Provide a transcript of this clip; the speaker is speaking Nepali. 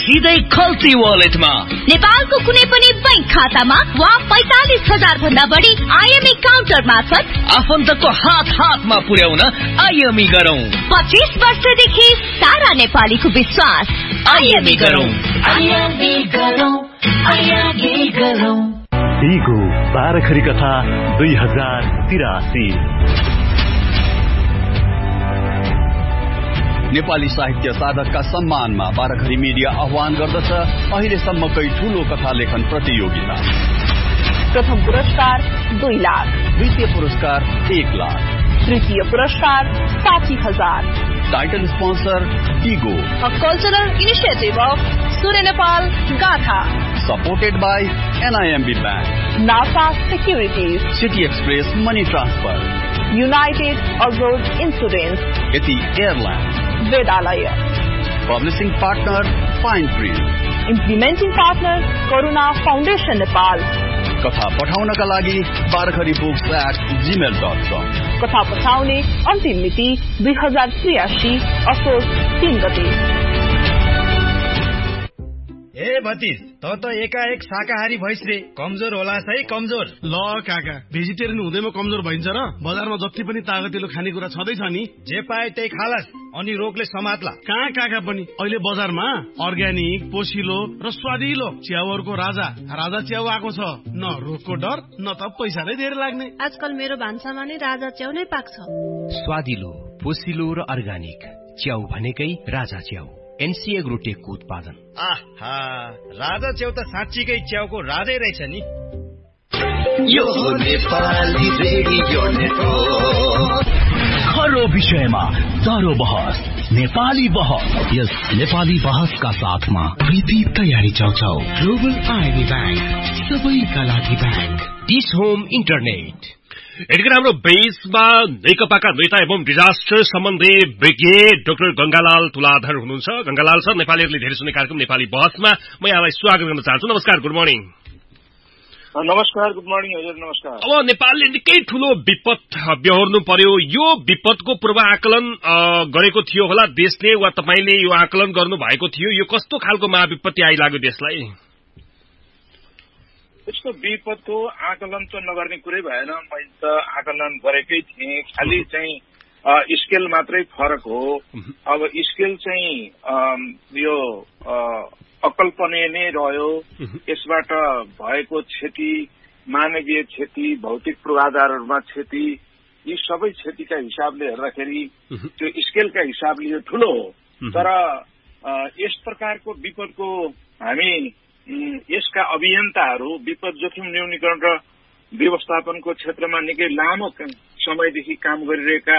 सिधै खल्ती वालेटमा। नेपालको कुनै पनि बैंक खातामा वा 45,000 भन्दा बढी आईएमई काउन्टर मार्फत आफन्तको हातमा पुर्याउन आईएमई गरौँ। 25 वर्षदेखि सारा नेपालीको विश्वास। आईएमई गरौँ। बिगो बाह्रखरी कथा 2083। नेपाली साहित्य साधकका सम्मानमा बाह्रखरी मिडिया आह्वान गर्दछ अहिलेसम्मकै ठूलो कथा लेखन प्रतियोगिता। प्रथम पुरस्कार 2 लाख, द्वितीय पुरस्कार 1 लाख, तृतीय पुरस्कार 60,000। Title sponsor Tigor, a cultural initiative of सूर्य नेपाल गाथा, supported by NIMB bank, NASA securities, city express money transfer, United abroad insurance, यति airlines, वेदालय, publishing partner fine print, implementing partner करुणा फाउन्डेसन नेपाल। कथा पठाउनका लागि barakharibooks@gmail.com। कथा पठाउने अन्तिम मिति 2083 असोज 3 गते। ए भतिज, त एकाएक शाकाहारी भइस रे, कमजोर होला है कमजोर। ल काका, भेजिटेरियन हुँदैमा कमजोर भइन्छ र? बजारमा जति पनि तागतिलो खानेकुरा छँदैछ नि, जे पाए त्यही खालास, अनि रोगले समात्ला। कहाँ काका पनि अहिले बजारमा अर्ग्यानिक, पोसिलो र स्वादिलो च्याउहरूको राजा च्याउ आएको छ। न रोगको डर, न त पैसा नै धेरै लाग्ने। आजकल मेरो भान्सामा नै राजा च्याउ नै पाक्छ। स्वादिलो, पोसिलो र अर्ग्यानिक च्याउ भनेकै राजा च्याउ। NCA ग्रुटेकको उत्पादन। आहा, राजा च्याउ त साँच्चीकै च्याउको राजै रहेछ नि। यो नेपाली रेडियो नेटवर्क। खरो विषयमा दरो बहस, नेपाली बहस। यस नेपाली बहसका साथमा प्रीति तयारी चौचौ, ग्लोबल आईबी बैंक, सबैका लागि बैंक, डिस होम इन्टरनेट। यतिखेर हाम्रो बेसमा नेकपाका नेता एवं डिजास्टर सम्बन्धी विज्ञ डाक्टर गंगालाल तुलाधर हुनुहुन्छ। गंगालाल सर, नेपालीहरूले धेरै सुन्ने कार्यक्रम नेपाली बहसमा म यहाँलाई स्वागत गर्न चाहन्छु। नमस्कार, गुड मर्निङ। नमस्कार, गुड मर्निङ हजुर, नमस्कार। अब नेपालले निकै ठूलो विपद बेहोर्नु पर्यो। यो विपदको पूर्व आकलन गरेको थियो होला देशले, वा तपाईले यो आकलन गर्नु भएको थियो? यो कस्तो खालको महाविपत्ति आइलाग्यो देशलाई? यस्तो विपदको आकलन त नगर्ने कुरै भएन। मैले त आकलन गरेकै थिएँ, खालि चाहिँ स्केल मात्रै फरक हो। अब स्केल चाहिँ यो अकल्पनीय नै रह्यो। यसबाट भएको क्षति, मानवीय क्षति, भौतिक पूर्वाधारहरूमा क्षति, यी सबै क्षतिका हिसाबले हेर्दाखेरि त्यो स्केलका हिसाबले यो ठूलो हो। तर यस प्रकारको विपदको हामी यसका अभियन्ताहरू विपद जोखिम न्यूनीकरण र व्यवस्थापनको क्षेत्रमा निकै लामो समयदेखि काम गरिरहेका